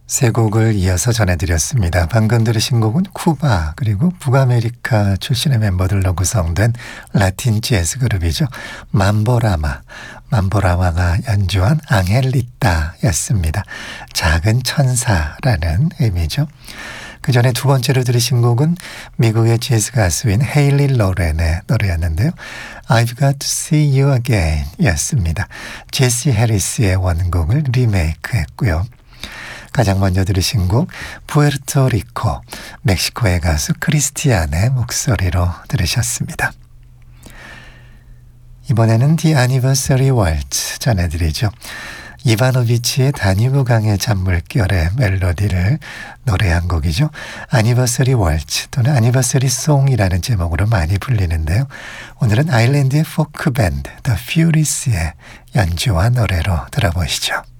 세 곡을 이어서 전해드렸습니다. 방금 들으신 곡은 쿠바 그리고 북아메리카 출신의 멤버들로 구성된 라틴 재즈 그룹이죠. 맘보라마가 연주한 앙헬리따였습니다. 작은 천사라는 의미죠. 그 전에 두 번째로 들으신 곡은 미국의 재즈 가수인 헤일리 로렌의 노래였는데요. I've got to see you again 였습니다. 제시 해리스의 원곡을 리메이크했고요. 가장 먼저 들으신 곡 푸에르토리코, 멕시코의 가수 크리스티안의 목소리로 들으셨습니다. 이번에는 The Anniversary Waltz 전해드리죠. 이바노비치의 다뉴브 강의 잔물결의 멜로디를 노래한 곡이죠. Anniversary Waltz 또는 Anniversary Song이라는 제목으로 많이 불리는데요. 오늘은 아일랜드의 포크 밴드 The Furies의 연주와 노래로 들어보시죠.